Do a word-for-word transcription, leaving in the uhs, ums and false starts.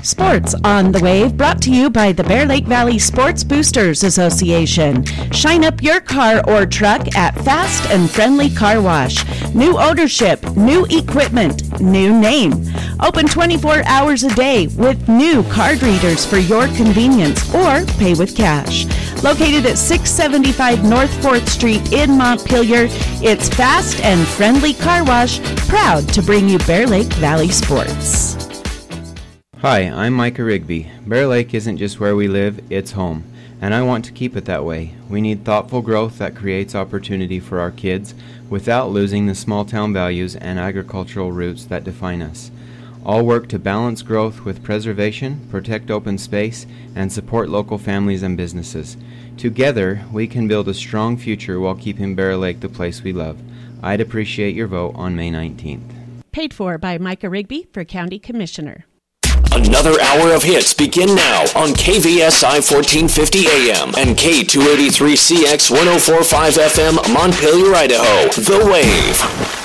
Sports on the Wave, brought to you by the Bear Lake Valley Sports Boosters Association. Shine up your car or truck at Fast and Friendly Car Wash. New ownership, new equipment, new name. Open twenty-four hours a day with new card readers for your convenience, or pay with cash. Located at six seventy-five North fourth Street in Montpelier, it's Fast and Friendly Car Wash, proud to bring you Bear Lake Valley Sports. Hi, I'm Micah Rigby. Bear Lake isn't just where we live, it's home, and I want to keep it that way. We need thoughtful growth that creates opportunity for our kids without losing the small town values and agricultural roots that define us. All work to balance growth with preservation, protect open space, and support local families and businesses. Together, we can build a strong future while keeping Bear Lake the place we love. I'd appreciate your vote on May nineteenth. Paid for by Micah Rigby for County Commissioner. Another hour of hits begin now on K V S I fourteen fifty A M and K two eighty-three C X one oh four point five F M, Montpelier, Idaho. The Wave.